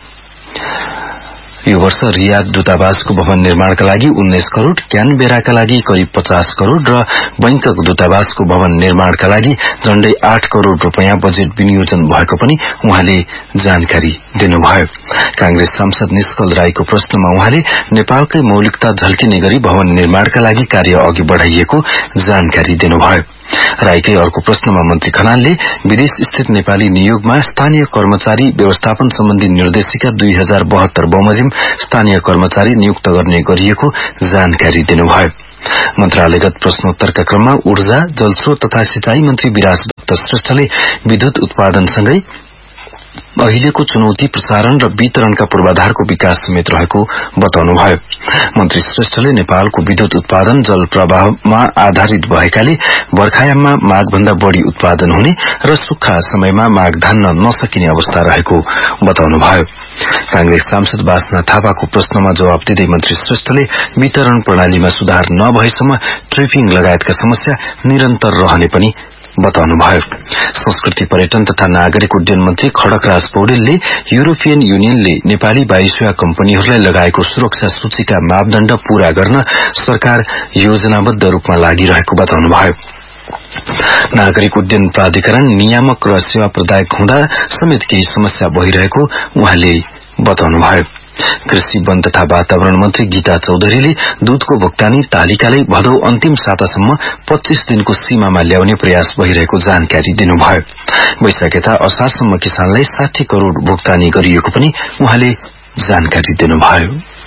यो वर्ष रियाद दूतावासको भवन निर्माणका लागि उन्नाइस करोड़, क्यानबेराका लागि करिब पचास करोड़ र बैंकक दूतावासको भवन निर्माणका लागि झण्डै आठ करोड़ रुपियाँ बजेट विनियोजन भएको पनि उहाँले जानकारी दिनुभयो। कांग्रेस सांसद निष्कल राईको प्रश्नमा उहाँले नेपालकै मौलिकता झल्किने गरी भवन निर्माणका लागि कार्य अघि बढ़ाइएको जानकारी दिनुभयो। राईकै अर्को प्रश्नमा मन्त्री खनालले विदेश स्थित नेपाली नियोगमा स्थानीय कर्मचारी व्यवस्थापन सम्बन्धी निर्देशिका दुई हजार बहत्तर बमोजिम स्थानीय कर्मचारी नियुक्त गर्ने गरिएको जानकारी दिनुभयो। मन्त्रालयगत प्रश्नोत्तरका क्रममा ऊर्जा, जलस्रोत तथा सिंचाई मन्त्री विराज दत्त श्रेष्ठले विद्युत उत्पादनसँगै अहिलेको चुनौती प्रसारण र वितरणका पूर्वाधारको विकास समेत रहेको बताउनुभयो। मन्त्री श्रेष्ठले नेपालको विद्युत उत्पादन जल प्रवाहमा आधारित भएकाले बर्खायाममा मागभन्दा बढ़ी उत्पादन हुने र सुक्खा समयमा माग धान्न नसकिने अवस्था रहेको बताउनुभयो। कांग्रेस सांसद बासना थापाको प्रश्नमा जवाब दिँदै मन्त्री श्रेष्ठले वितरण प्रणालीमा सुधार नभएसम्म ट्रिपिङ लगायतका समस्या निरन्तर रहने पनि बताउनुभयो। संस्कृति पर्यटन तथा नागरिक उड्डयन मन्त्री खड्गराज पौडेलले युरोपियन युनियनले नेपाली वायुसेवा कम्पनीहरूलाई लगाएको सुरक्षा सूचीका मापदण्ड पूरा गर्न सरकार योजनाबद्ध रूपमा लागिरहेको बताउनुभयो। नागरिक उड्डयन प्राधिकरण नियामक र सेवा प्रदायक हुँदा समेत केही समस्या भइरहेको उहाँले बताउनुभयो। कृषि, वन तथा वातावरण मन्त्री गीता चौधरीले दूधको भुक्तानी तालिकालाई भदौ अन्तिम सातासम्म पच्चीस दिनको सीमामा ल्याउने प्रयास भइरहेको जानकारी दिनुभयो। वैशाख यता असारसम्म किसानलाई साठी करोड़ भुक्तानी गरिएको पनि उहाँले जानकारी दिनुभयो।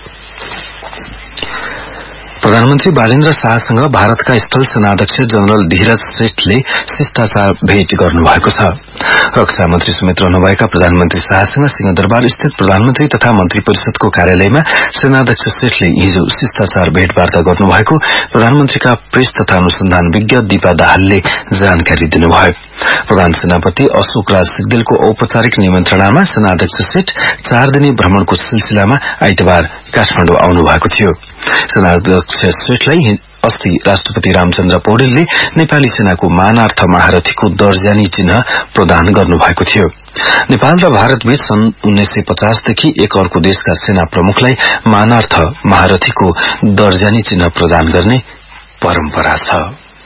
प्रधानमन्त्री बालेन्द्र शाहसँग भारतका स्थल सेनाध्यक्ष जनरल धीरज श्रेष्ठले शिष्टाचार भेट गर्नुभएको छ। रक्षा मन्त्री समेत रहनुभएका प्रधानमन्त्री शाहसँग सिंहदरबार स्थित प्रधानमन्त्री तथा मन्त्री परिषदको कार्यालयमा सेनाध्यक्ष श्रेष्ठले हिजो शिष्टाचार भेटवार्ता गर्नुभएको प्रधानमन्त्रीका प्रेस तथा अनुसन्धान विज्ञ दीपा दाहालले जानकारी दिनुभयो। प्रधान सेनापति अशोक राज सिग्देलको औपचारिक निमन्त्रणामा सेनाध्यक्ष श्रेष्ठ चार दिने भ्रमणको सिलसिलामा आइतबार काठमाडौँ आउनु भएको थियो। सेनाध्यक्ष श्रेष्ठलाई अस्ति राष्ट्रपति रामचन्द्र पौडेलले नेपाली सेनाको मानार्थ महारथीको दर्जानी चिन्ह प्रदान गर्नुभएको थियो। नेपाल र भारतबीच सन् उन्नाइस सय पचासदेखि एक अर्को देशका सेना प्रमुखलाई मानार्थ महारथीको दर्जानी चिन्ह प्रदान गर्ने परम्परा छ।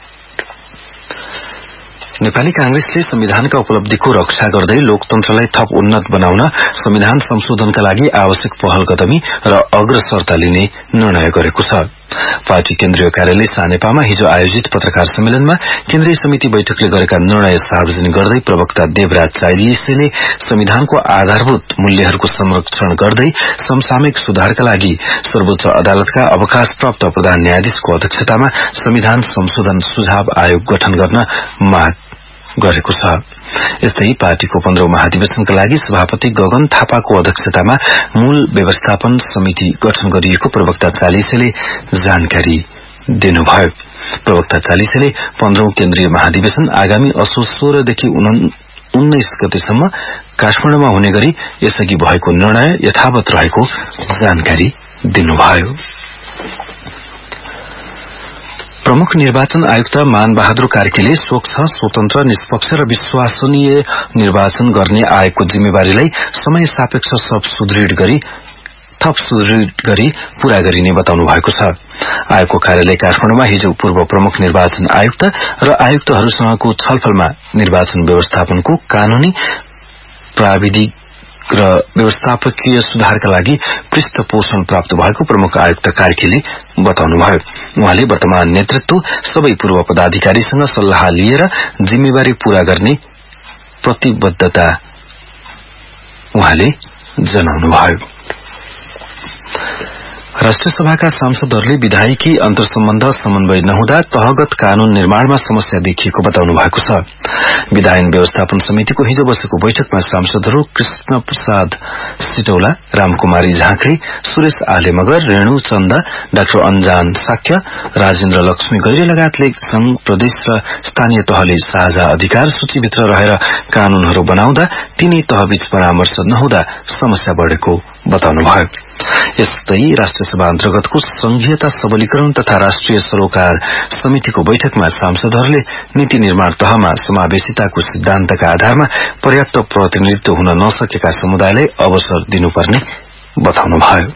नेपाली कांग्रेसले संविधानका उपलब्धिको रक्षा गर्दै लोकतन्त्रलाई थप उन्नत बनाउन संविधान संशोधनका लागि आवश्यक पहल कदमी र अग्रसरता लिने निर्णय गरेको छ। पार्टी केन्द्रीय कार्यालय सानेपामा हिजो आयोजित पत्रकार सम्मेलनमा केन्द्रीय समिति बैठकले गरेका निर्णय सार्वजनिक गर्दै प्रवक्ता देवराज चाइलिसेले संविधानको आधारभूत मूल्यहरूको संरक्षण गर्दै समसामयिक सुधारका लागि सर्वोच्च अदालतका अवकाशप्राप्त प्रधान न्यायाधीशको अध्यक्षतामा संविधान संशोधन सुझाव आयोग गठन गर्न माग गरेको छ। यस्तै पार्टीको पन्ध्रौं महाधिवेशनका लागि सभापति गगन थापाको अध्यक्षतामा मूल व्यवस्थापन समिति गठन गरिएको प्रवक्ता चालिसेले जानकारी दिनुभयो। प्रवक्ता चालिसेले पन्ध्रौं केन्द्रीय महाधिवेशन आगामी असोज सोह्रदेखि उन्नाइस गतेसम्म काठमाडौँमा हुने गरी यसअघि भएको निर्णय यथावत रहेको जानकारी दिनुभयो। प्रमुख निर्वाचन आयुक्त मान बहादुर कार्कीले स्वच्छ, स्वतन्त्र, निष्पक्ष र विश्वसनीय निर्वाचन गर्ने आयोगको जिम्मेवारीलाई समय सापेक्ष सब सुदृढ गरी थप सुदृढ गरी पूरा गरिने बताउनु भएको छ। आयोगको कार्यालय काठमाडौँमा हिजो पूर्व प्रमुख निर्वाचन आयुक्त र आयुक्तहरूसँगको छलफलमा निर्वाचन व्यवस्थापनको कानूनी, प्राविधिक र व्यवस्थापकीय सुधारका लागि पृष्ठपोषण प्राप्त भएको प्रमुख आयुक्त कार्कीले बताउनुभयो। उहाँले वर्तमान नेतृत्व सबै पूर्व पदाधिकारीसँग सल्लाह लिएर जिम्मेवारी पूरा गर्ने प्रतिबद्धता उहाँले जनाउनुभयो। राष्ट्रिय सभाका सांसदहरूले विधायकी अन्तर्सम्बन्ध समन्वय नहुँदा तहगत कानून निर्माणमा समस्या देखिएको बताउनु भएको छ। विधायन व्यवस्थापन समितिको हिजो बसेको बैठकमा सांसदहरू कृष्ण प्रसाद सिटौला, रामकुमारी झाँक्री, सुरेश आले मगर, रेणु चन्द, डाक्टर अन्जान साक्य, राजेन्द्र लक्ष्मी गैरे लगायतले संघ, प्रदेश र स्थानीय तहले साझा अधिकार सूचीभित्र रहेर कानूनहरू बनाउँदा तिनै तहबीच परामर्श नहुँदा समस्या बढ़ेको बताउनुभयो। यस्तै राष्ट्रिय सभा अन्तर्गतको संघीयता सबलीकरण तथा राष्ट्रिय सरोकार समितिको बैठकमा सांसदहरूले नीति निर्माण तहमा समावेशिताको सिद्धान्तका आधारमा पर्याप्त प्रतिनिधित्व हुन नसकेका समुदायलाई अवसर दिनुपर्ने बताउनुभयो।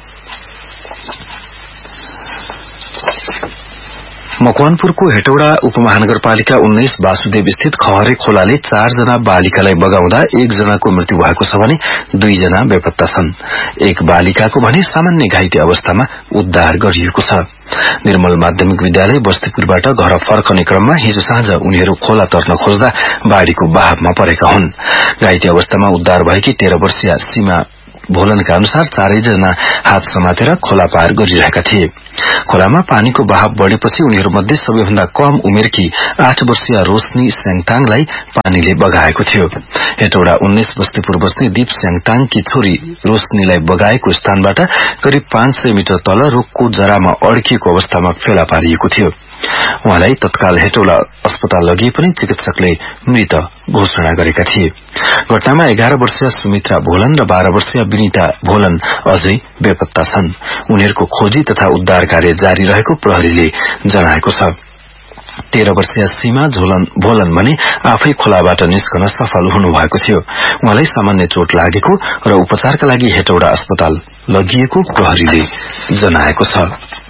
मकवानपुरको हेटौडा उपमहानगरपालिका उन्नाइस वासुदेव स्थित खहरे खोलाले चार जना बालिकालाई बगाउँदा एक जनाको मृत्यु भएको छ भने दुई जना बेपत्ता छन्। एक बालिकाको भने सामान्य घाइते अवस्थामा उद्धार गरिएको छ। निर्मल माध्यमिक विद्यालय बस्तीपुरबाट घर फर्कने क्रममा हिजो साँझ उनीहरू खोला तर्न खोज्दा बाढ़ीको बहावमा परेका हुन्। घाइते अवस्थामा उद्धार भएकी तेह्र वर्षीय सीमा भोलनका अनुसार चारैजना हात समातेर खोला पार गरिरहेका थिए। खोलामा पानीको बहाव बढ़ेपछि उनीहरूमध्ये सबैभन्दा कम उमेरकी आठ वर्षीय रोशनी स्याङताङलाई पानीले बगाएको थियो। हेटौडा उन्नाइस बस्तीपुर बस्ने दीप स्याङताङकी छोरी रोशनीलाई बगाएको स्थानबाट करिब पाँच सय मिटर तल रोगको जरामा अड्किएको अवस्थामा फेला पारिएको थियो। उहाँलाई तत्काल हेटौडा अस्पताल लगिए पनि चिकित्सकले मृत घोषणा गरेका थिए। घटनामा एघार वर्षीय सुमित्रा भोलन र बाह्र वर्षीय विनिता भोलन अझै बेपत्ता छन्। उनीहरूको खोजी तथा उद्धार कार्य जारी रहेको प्रहरीले जनाएको छ। तेह्र वर्षीय सीमा झोलन भोलन भने आफै खोलाबाट निस्कन सफल हुनुभएको थियो। उहाँलाई सामान्य चोट लागेको र उपचारका लागि हेटौडा अस्पताल लगिएको प्रहरीले जनाएको छ।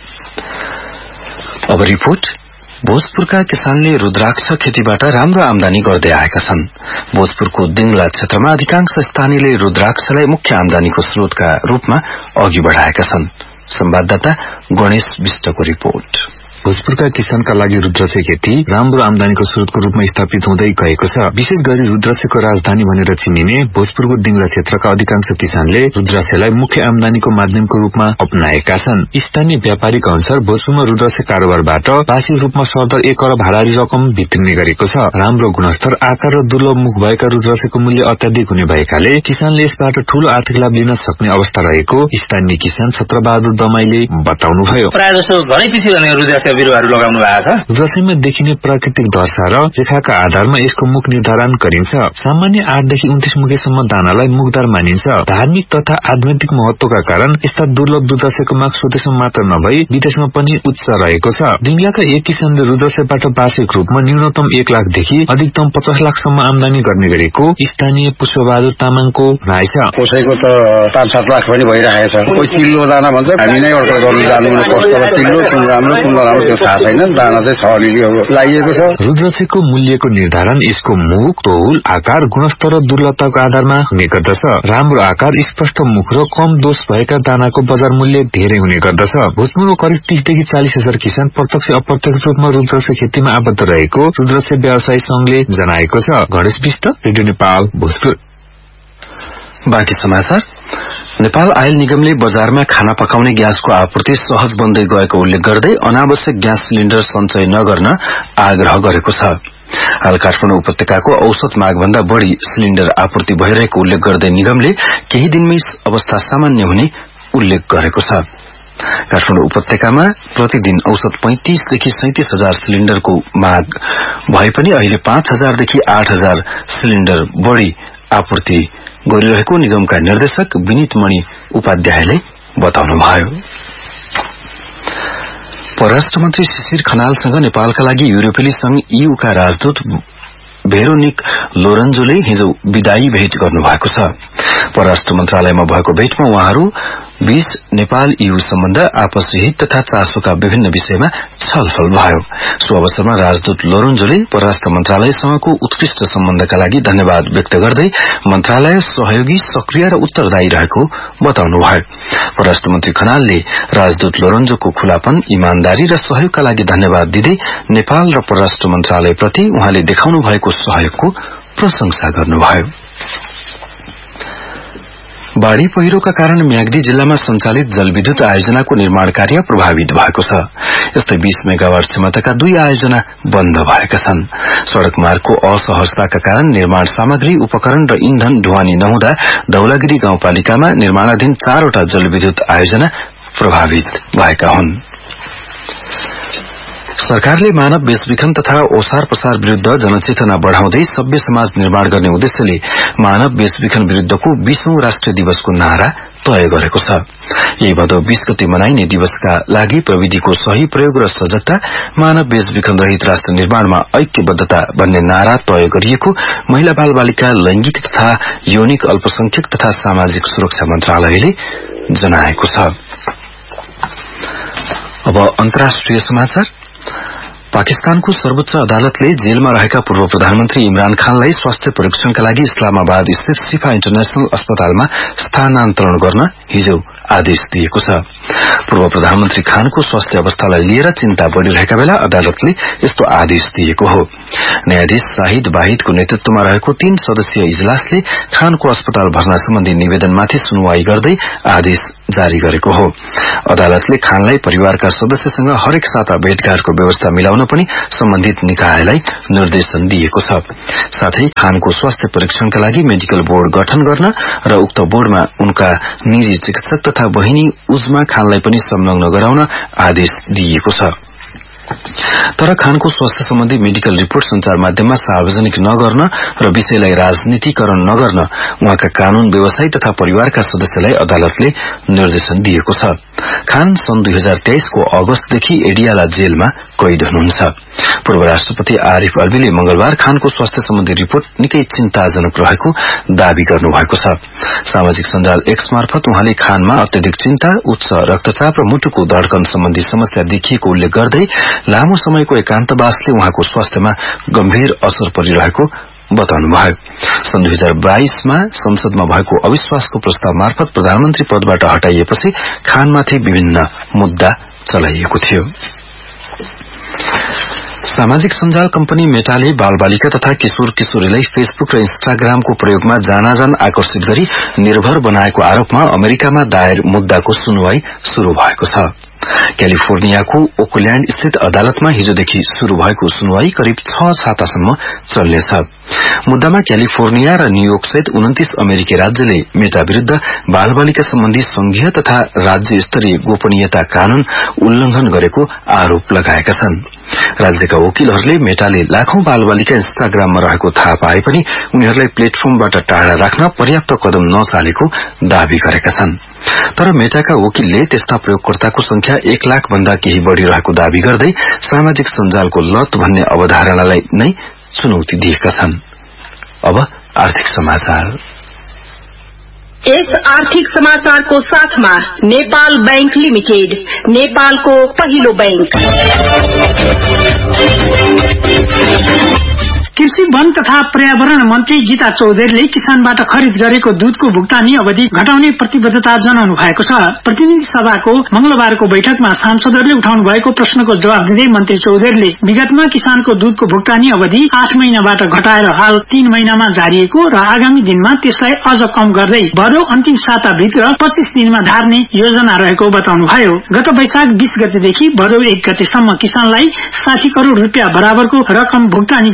अब रिपोर्ट। भोजपुरका किसानले रुद्राक्ष खेतीबाट राम्रो आमदानी गर्दै आएका छन्। भोजपुरको दिङला क्षेत्रमा अधिकांश स्थानीयले रुद्राक्षलाई मुख्य आमदानीको स्रोतका रूपमा अघि बढ़ाएका छन्। संवाददाता गणेश विष्टको रिपोर्ट। भोजपुरका किसानका लागि रुद्राक्ष खेती राम्रो आमदानीको स्रोतको रूपमा स्थापित हुँदै गएको छ। विशेष गरी रुद्राक्षको राजधानी भनेर चिनिने भोजपुरको दिङला क्षेत्रका अधिकांश किसानले रुद्राक्षलाई मुख्य आमदानीको माध्यमको रूपमा अपनाएका छन्। स्थानीय व्यापारीका अनुसार भोजपुरमा रुद्राक्ष कारोबारबाट वार्षिक रूपमा सरदर एक अरब हाराहारी रकम भित्रिने गरेको छ। राम्रो गुणस्तर, आकार र दुर्लभ मुख भएका रुद्राक्षको मूल्य अत्याधिक हुने भएकाले किसानले यसबाट ठूलो आर्थिक लाभ लिन सक्ने अवस्था रहेको स्थानीय किसान छत्रबहादुर दमाईले बताउनुभयो। प्रायः जसो घरै पछि भने रुद्राक्ष बिरुवाहरू लगाउनु भएको छ। रुद्राक्षमा देखिने प्राकृतिक दशा र रेखाका आधारमा यसको मुख निर्धारण गरिन्छ। सामान्य आठदेखि उन्तीस मुखेसम्म दानालाई मुखदार मानिन्छ। धार्मिक तथा आध्यात्मिक महत्वका कारण यस्ता दुर्लभ रुद्राक्षको माग स्वदेशमा मात्र नभई विदेशमा पनि उच्च रहेको छ। दिङलाका एक किसानले रुद्राक्षबाट वार्षिक रूपमा न्यूनतम एक लाखदेखि अधिकतम पचास लाखसम्म आमदानी गर्ने गरेको स्थानीय पुष्पबहादुर तामाङको भनाइ छ। कसैको त पाँच सात लाख पनि भइरहेको छ। कोही चिल्लो दाना भन्छ, हामी नै अर्को गर्नु जानु कस्तो चिल्लो कुन राम्रो कुन राम्रो त्यो थाहा छैन। दाना चाहिँ छ अलिअलि लागिएको छ। रुद्राक्षको मूल्यको निर्धारण यसको मुख, तौल, आकार, गुणस्तर र दुर्लभताको आधारमा हुने गर्दछ। राम्रो आकार, स्पष्ट मुख र कम दोष भएका दानाको बजार मूल्य धेरै हुने गर्दछ। भोजपुरमा करिब तीसदेखि चालिस हजार किसान प्रत्यक्ष अप्रत्यक्ष रूपमा रुद्राक्ष खेतीमा आबद्ध रहेको रुद्राक्ष व्यवसायी संघले जनाएको छ। गणेश विष्ट, रेडियो नेपाल, भोजपुर। बाँकी समाचार। नेपाल आयल निगमले बजारमा खाना पकाउने ग्यासको आपूर्ति सहज बन्दै गएको उल्लेख गर्दै अनावश्यक ग्यास सिलिण्डर सञ्चय नगर्न आग्रह गरेको छ। हाल काठमाडौँ उपत्यकाको औसत मागभन्दा बढ़ी सिलिण्डर आपूर्ति भइरहेको उल्लेख गर्दै निगमले केही दिनमै अवस्था सामान्य हुने उल्लेख गरेको छ। काठमाडौँ उपत्यकामा प्रतिदिन औसत पैंतीसदेखि सैंतीस हजार सिलिण्डरको माग भए पनि अहिले पाँच हजारदेखि आठ हजार सिलिण्डर बढ़ी आपूर्ति गरिरहेको निगमका निर्देशक विनित मणि उपाध्यायले बताउनुभयो। परराष्ट्र मन्त्री शिशिर खनालसँग नेपालका लागि युरोपेली संघ ईयूका राजदूत भेरोनिक लोरेन्जोले हिजो विदायी भेट गर्नुभएको छ। परराष्ट्र मन्त्रालयमा भएको भेटमा उहाँहरू बीच नेपाल ईयू सम्बन्ध, आपसी हित तथा चासोका विभिन्न विषयमा छलफल भयो। सो अवसरमा राजदूत लोरेन्जोले परराष्ट्र मन्त्रालयसँगको उत्कृष्ट सम्बन्धका लागि धन्यवाद व्यक्त गर्दै मन्त्रालय सहयोगी, सक्रिय र उत्तरदायी रहेको बताउनुभयो। परराष्ट्र मन्त्री खनालले राजदूत लोरेन्जोको खुलापन, इमानदारी र सहयोगका लागि धन्यवाद दिँदै नेपाल र परराष्ट्र मन्त्रालयप्रति उहाँले देखाउनु भएको सहयोगको प्रशंसा गर्नुभयो। बाढ़ी पहिरोका कारण म्याग्दी जिल्लामा सञ्चालित जलविद्युत आयोजनाको निर्माण कार्य प्रभावित भएको छ। यस्तै बीस मेगावाट क्षमताका दुई आयोजना बन्द भएका छन्। सड़क मार्गको असहजताका कारण निर्माण सामग्री, उपकरण र इन्धन ढुवानी नहुँदा धौलागिरी गाउँपालिकामा निर्माणाधीन चारवटा जलविद्युत आयोजना प्रभावित भएका हुन्। सरकारले मानव बेचबिखन तथा ओसार पसार विरूद्ध जनचेतना बढ़ाउँदै सभ्य समाज निर्माण गर्ने उद्देश्यले मानव बेचबिखन विरूद्धको बीसौं राष्ट्रिय दिवसको नारा तय गरेको छ। यही भदौ बीस गते मनाइने दिवसका लागि प्रविधिको सही प्रयोग र सजगता, मानव बेचबिखन रहित राष्ट्र निर्माणमा ऐक्यबद्धता भन्ने नारा तय गरिएको महिला बाल बालिका, लैंगिक तथा यौनिक अल्पसंख्यक तथा सामाजिक सुरक्षा मन्त्रालयले जनाएको छ। अब अन्तर्राष्ट्रिय समाचार। पाकिस्तानको सर्वोच्च अदालतले जेलमा रहेका पूर्व प्रधानमन्त्री इमरान खानलाई स्वास्थ्य परीक्षणका लागि इस्लामाबाद स्थित शिफा इन्टरनेशनल अस्पतालमा स्थानान्तरण गर्न हिजो आदेश दिएको छ। पूर्व प्रधानमन्त्री खानको स्वास्थ्य अवस्थालाई लिएर चिन्ता बढ़िरहेका बेला अदालतले यस्तो आदेश दिएको हो। न्यायाधीश शाहिद वाहिदको नेतृत्वमा रहेको तीन सदस्यीय इजलासले खानको अस्पताल भर्ना सम्बन्धी निवेदनमाथि सुनवाई गर्दै आदेश जारी गरेको हो। अदालतले खानलाई परिवारका सदस्यसँग हरेक साता भेटघाटको व्यवस्था मिलाउन पनि सम्बन्धित निकायलाई निर्देशन दिएको छ। साथै खानको स्वास्थ्य परीक्षणका लागि मेडिकल बोर्ड गठन गर्न र उक्त बोर्डमा उनका निजी चिकित्सक तथा बहिनी उजमा खानलाई पनि संलग्न गराउन आदेश दिएको छ। तर खानको स्वास्थ्य सम्बन्धी मेडिकल रिपोर्ट संचार माध्यममा सार्वजनिक नगर्न र विषयलाई राजनीतिकरण नगर्न उहाँका कानून व्यवसायी तथा परिवारका सदस्यलाई अदालतले निर्देशन दिएको छ। खान सन् दुई हजार तेइस को अगस्तदेखि एडियाला जेलमा कैद हुनुहुन्छ। पूर्व राष्ट्रपति आरिफ अलवीले मंगलबार खानको स्वास्थ्य सम्बन्धी रिपोर्ट निकै चिन्ताजनक रहेको दावी गर्नुभएको छ। सामाजिक सञ्जाल एक्स मार्फत उहाँले खानमा अत्यधिक चिन्ता, उच्च रक्तचाप र मुटुको धड्कन सम्बन्धी समस्या देखिएको उल्लेख गर्दै लामो समयको एकान्तवासले उहाँको स्वास्थ्यमा गम्भीर असर परिरहेको बताउनुभयो। सन् दुई हजार बाइसमा संसदमा भएको अविश्वासको प्रस्ताव मार्फत प्रधानमन्त्री पदबाट हटाइएपछि खानमाथि विभिन्न मुद्दा चलाइएको थियो। सामाजिक सञ्जाल कम्पनी मेटाले बालबालिका तथा किशोर किशोरीलाई फेसबुक र इन्स्टाग्रामको प्रयोगमा जानाजान आकर्षित गरी निर्भर बनाएको आरोपमा अमेरिकामा दायर मुद्दाको सुनवाई शुरू भएको छ। क्यालिफोर्नियाको ओकल्याण्ड स्थित अदालतमा हिजोदेखि शुरू भएको सुनवाई करिब छ सातासम्म चल्नेछ। मुद्दामा क्यालिफोर्निया र न्यूयोर्क सहित उन्तीस अमेरिकी राज्यले मेटा विरूद्ध बालबालिका सम्बन्धी संघीय तथा राज्य स्तरीय गोपनीयता कानून उल्लंघन गरेको आरोप लगाएका छन्। राज्यका वकिलहरूले मेटाले लाखौं बालबालिका इन्स्टाग्राममा रहेको थाहा पाए पनि उनीहरूलाई प्लेटफर्मबाट टाढा राख्न पर्याप्त कदम नचालेको दावी गरेका छन्। तर मेटाका वकिलले त्यस्ता प्रयोगकर्ताको संख्या एक लाख भन्दा केही बढ़ी रहेको दावी गर्दै सामाजिक सञ्जालको लत भन्ने अवधारणालाई नै चुनौती दिएका छन्। अब आर्थिक समाचार। यस आर्थिक समाचारको साथमा नेपाल बैंक लिमिटेड, नेपालको पहिलो बैंक। कृषि, वन तथा पर्यावरण मन्त्री गीता चौधरीले किसानबाट खरिद गरेको दूधको भुक्तानी अवधि घटाउने प्रतिबद्धता जनाउनु भएको छ। प्रतिनिधि सभाको मंगलबारको बैठकमा सांसदहरूले उठाउनु भएको प्रश्नको जवाब दिँदै मन्त्री चौधरीले विगतमा किसानको दूधको भुक्तानी अवधि आठ महिनाबाट घटाएर हाल तीन महिनामा झारिएको र आगामी दिनमा त्यसलाई अझ कम गर्दै भदौ अन्तिम साताभित्र पच्चीस दिनमा धार्ने योजना रहेको बताउनुभयो। गत वैशाख बीस गतेदेखि भदौ एक गतेसम्म किसानलाई साठी करोड़ रूपियाँ बराबरको रकम भुक्तानी गरेको पनि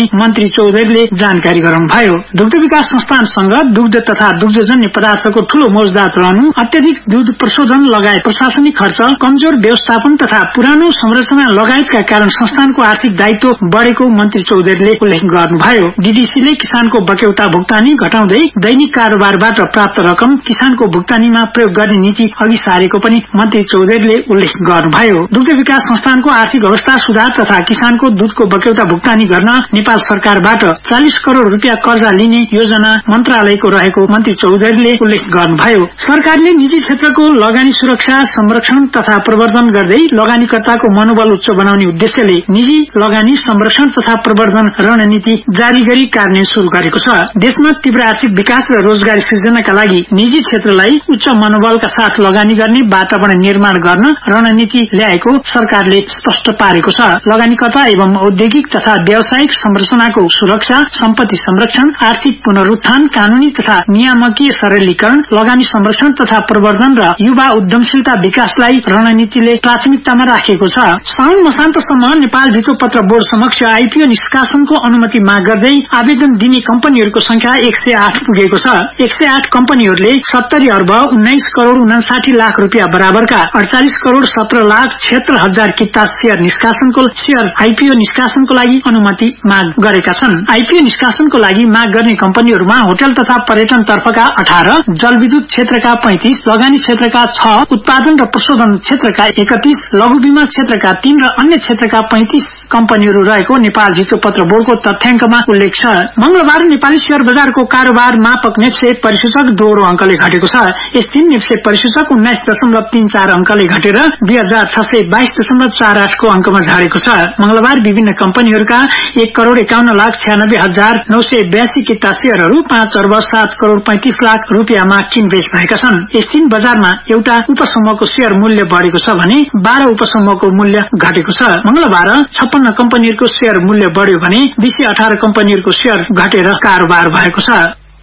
पनि मन्त्री चौधरीले जानकारी गराउनुभयो। दुग्ध विकास संस्थानसँग दुग्ध तथा दुग्धजन्य पदार्थको ठूलो मौजदात रहनु, अत्याधिक दूध प्रशोधन लगायत प्रशासनिक खर्च, कमजोर व्यवस्थापन तथा पुरानो संरचना लगायतका कारण संस्थानको आर्थिक दायित्व बढ़ेको मन्त्री चौधरीले उल्लेख गर्नुभयो। डीडीसीले किसानको बक्यौता भुक्तानी घटाउँदै दैनिक कारोबारबाट प्राप्त रकम किसानको भुक्तानीमा प्रयोग गर्ने नीति अघि सारेको पनि मन्त्री चौधरीले उल्लेख गर्नुभयो। दुग्ध विकास संस्थानको आर्थिक अवस्था सुधार तथा किसानको दूधको बक्यौता भुक्तानी गर्न नेपाल सरकारबाट चालीस करोड़ रूपियाँ कर्जा लिने योजना मन्त्रालयको रहेको मन्त्री चौधरीले उल्लेख गर्नुभयो। सरकारले निजी क्षेत्रको लगानी सुरक्षा, संरक्षण तथा प्रवर्धन गर्दै लगानीकर्ताको मनोबल उच्च बनाउने उद्देश्यले निजी लगानी संरक्षण तथा प्रवर्धन रणनीति जारी गरी कार्यान्वयन शुरू गरेको छ। देशमा तीव्र आर्थिक विकास र रोजगारी सृजनाका लागि निजी क्षेत्रलाई उच्च मनोबलका साथ लगानी गर्ने वातावरण निर्माण गर्न रणनीति ल्याएको सरकारले स्पष्ट पारेको छ। लगानीकर्ता एवं औद्योगिक तथा व्यावसायिक संरचनाको सुरक्षा, सम्पत्ति संरक्षण, आर्थिक पुनरुत्थान, कानूनी तथा नियामकीय सरलीकरण, लगानी संरक्षण तथा प्रवर्धन र युवा उद्यमशीलता विकासलाई रणनीतिले प्राथमिकतामा राखेको छ। साउन मसान्तसम्म नेपाल धितो पत्र बोर्ड समक्ष आईपीओ निष्कासनको अनुमति माग गर्दै आवेदन दिने कम्पनीहरूको संख्या एक सय आठ पुगेको छ। एक सय आठ कम्पनीहरूले सत्तरी अर्ब उन्नाइस करोड़ उनासाठी लाख रूपियाँ बराबरका अडचालिस करोड़ सत्र लाख छिहत्तर हजार किता शेयर निष्कासनको शेयर आईपीओ निष्कासनको लागि अनुमति माग गरेका छन्। आईपीओ निष्कासनको लागि माग गर्ने कम्पनीहरूमा होटल तथा पर्यटन तर्फका अठार, जलविद्युत क्षेत्रका पैंतिस, लगानी क्षेत्रका छ, उत्पादन र प्रशोधन क्षेत्रका एकतीस, लघु बीमा क्षेत्रका तीन र अन्य क्षेत्रका पैंतिस कम्पनीहरू रहेको नेपाल धितो पत्र बोर्डको तथ्याङ्कमा उल्लेख छ। मंगलबार नेपाली शेयर बजारको कारोबार मापक नेप्से परिसूचक दोहोरो अंकले घटेको छ। यस दिन नेप्से परिसूचक उन्नाइस दशमलव तीन चार अंकले घटेर दुई हजार छ सय बाइस दशमलव चार आठको अंकमा झारेको छ। मंगलबार विभिन्न कम्पनीहरूका एक करोड़ एकाउन्न लाख छ्यानब्बे हजार नौ सय बयासी किता शेयरहरू पाँच अर्ब सात करोड़ पैंतिस लाख रूपियाँमा किनबेच भएका छन्। यस दिन बजारमा एउटा उपसमूहको शेयर मूल्य बढ़ेको छ भने बाह्र उपसमूहको मूल्य घटेको छ। मंगलबार छप्पन्न कम्पनीहरूको शेयर मूल्य बढ़्यो भने दुई सय अठार कम्पनीहरूको शेयर घटेर कारोबार भएको छ।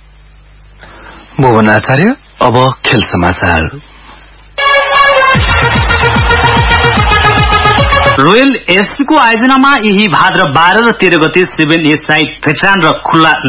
भुवन आचार्य, अब खेल समाचार। रोयल एफसी को आयोजनामा यही भाद्र बाह्र र तेह्र गते सेभेन ए साइड भेटरान र खुल्ला